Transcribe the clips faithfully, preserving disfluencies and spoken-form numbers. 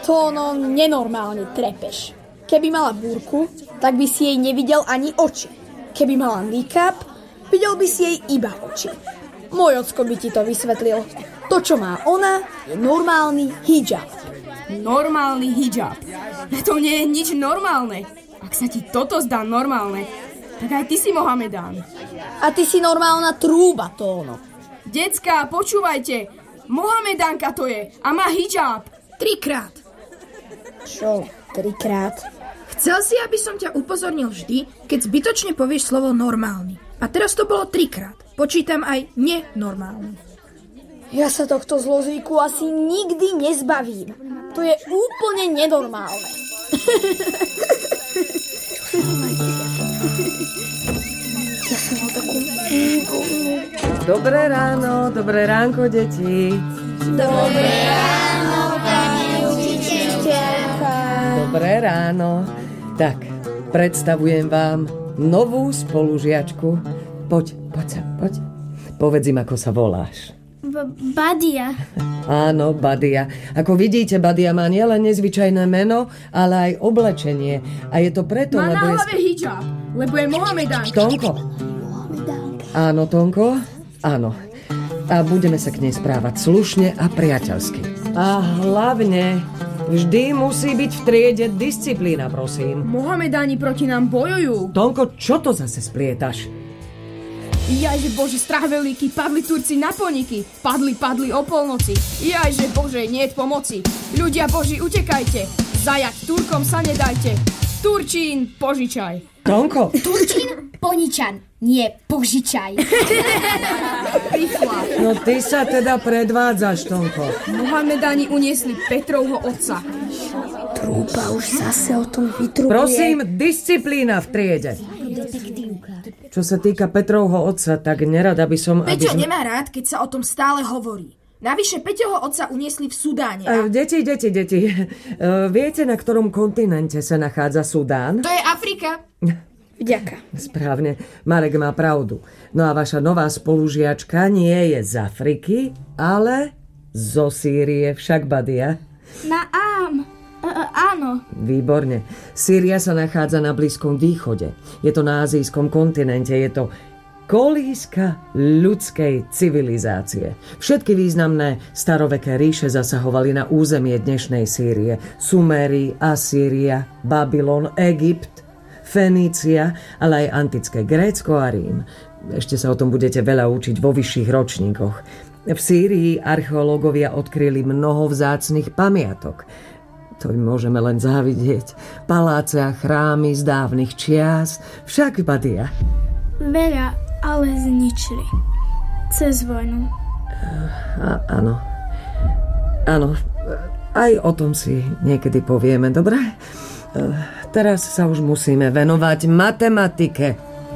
To ono nenormálne trepeš. Keby mala búrku, tak by si jej nevidel ani oči. Keby mala make-up, videl by si jej iba oči. Môj ocko by ti to vysvetlil. To, čo má ona, je normálny hijab. Normálny hijab? To nie je nič normálne. Ak sa ti toto zdá normálne, tak aj ty si Mohamedán. A ty si normálna trúba, to ono. Decká, počúvajte. Mohamedánka to je a má hijab. Trikrát. Čo? Trikrát? Chcel si, aby som ťa upozornil vždy, keď zbytočne povieš slovo normálny. A teraz to bolo trikrát. Počítam aj nenormálny. Ja sa tohto zlozvyku asi nikdy nezbavím. To je úplne nenormálne. Ja som mal takú... Dobré ráno, dobré ránko, deti. Dobré ráno, pani učiteľka. Dobré ráno. Tak, predstavujem vám novú spolužiačku. Poď, poď sa, poď. Povedz im, ako sa voláš. B- Badia. Áno, Badia. Ako vidíte, Badia má nielen nezvyčajné meno, ale aj oblečenie. A je to preto, má lebo na hlave je... hijab, lebo je Mohamedánka. Tonko. Áno, Tonko. Áno. A budeme sa k nej správať slušne a priateľsky. A hlavne... Vždy musí byť v triede disciplína, prosím. Mohamedáni proti nám bojujú. Tonko, čo to zase splietaš? Jajže Bože, strahvelíky, padli Turci na Poniky. Padli, padli o polnoci. Jajže Bože, niet pomoci. Ľudia Boží, utekajte. Zajať Turkom sa nedajte. Turčín, požičaj. Tonko! Turčín, poničan, nie požičaj. No ty sa teda predvádzaš, Tonko. Mohamedáni uniesli Petrovho otca. Trúba už zase o tom vytrubuje. Prosím, disciplína v triede. Čo sa týka Petrovho otca, tak nerada by som... Peťo aby... nemá rád, keď sa o tom stále hovorí. Navyše Peťoho otca uniesli v Sudáne. A... Deti, deti, deti. Viete, na ktorom kontinente sa nachádza Sudán? To je Afrika. Vďaka. Správne. Marek má pravdu. No a vaša nová spolužiačka nie je z Afriky, ale zo Sýrie, však, Badia? Na ám. E, e, áno. Výborne. Sýria sa nachádza na Blízkom východe. Je to na azijskom kontinente. Je to kolíska ľudskej civilizácie. Všetky významné staroveké ríše zasahovali na územie dnešnej Sýrie. Suméri, Asýria, Babylon, Egypt, Fenícia, ale aj antické Grécko a Rím. Ešte sa o tom budete veľa učiť vo vyšších ročníkoch. V Sýrii archeológovia odkryli mnoho vzácnych pamiatok. To im môžeme len závidieť. Paláce a chrámy z dávnych čias. Však, Badia? Veľa, ale zničili. Cez vojnu. A, áno. Áno. Aj o tom si niekedy povieme, dobre? Teraz sa už musíme venovať matematike.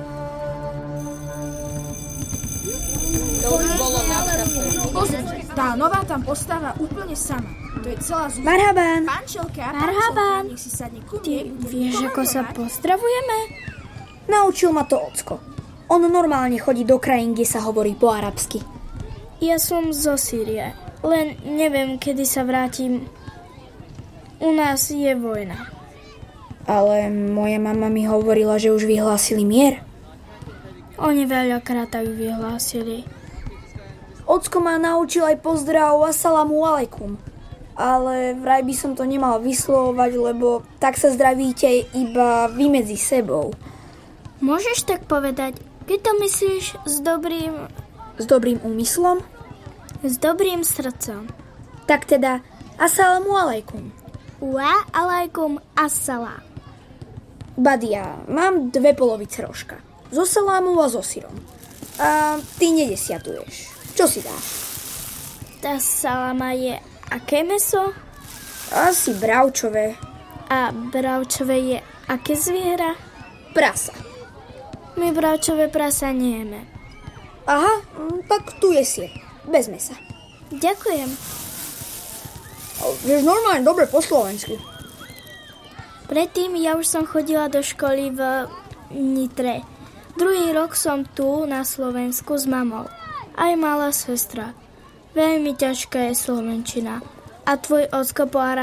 Tá nová tam postáva úplne sama. To je celá zúba. Marhaban. Pančelka, Marhaban. nech si sadne ku Ty mne. vieš, ako sa pozdravujeme? Naučil ma to ocko. On normálne chodí do krajín, kde sa hovorí po arabsky. Ja som zo Sýrie, len neviem, kedy sa vrátim. U nás je vojna. Ale moja mama mi hovorila, že už vyhlásili mier. Oni veľakrát tak vyhlásili. Ocko ma naučil aj pozdrav assalamu alaikum. Ale vraj by som to nemal vyslovovať, lebo tak sa zdravíte iba vy medzi sebou. Môžeš tak povedať, keď to myslíš s dobrým... S dobrým úmyslom? S dobrým srdcom. Tak teda assalamu alaikum. Wa alaikum assalam. Badia, mám dve polovice rožka. So salámom a so syrom. A ty nedesiatuješ. Čo si dáš? Tá salama je aké meso? Asi bravčové. A bravčové je aké zviera? Prasa. My bravčové prasa nejeme. Aha, tak tu je syr. Bez mesa. Ďakujem. Vieš normálne dobre po slovensky. Predtým ja už som chodila do školy v Nitre. Druhý rok som tu na Slovensku s mamou. Aj malá sestra. Veľmi ťažká je slovenčina. A tvoj ocko po